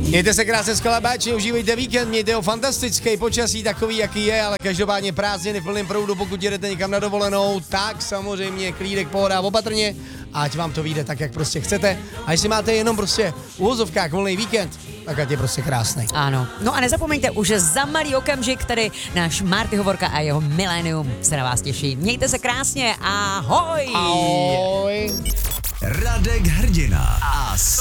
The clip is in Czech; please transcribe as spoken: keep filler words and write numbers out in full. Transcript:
Mějte se krásně s kalabáči, užívejte víkend, mějte ho fantastický, počasí takový, jaký je, ale každopádně prázdniny v plném proudu, pokud jedete někam na dovolenou, tak samozřejmě klídek, pohoda, opatrně, ať vám to vyjde tak, jak prostě chcete. A jestli máte jenom prostě v uvozovkách volný víkend, tak ať je prostě krásný. Ano. No a nezapomeňte, už za malý okamžik tady náš Marty Hovorka a jeho Millennium se na vás těší. Mějte se krásně, ahoj! Ahoj! Radek Hrdina a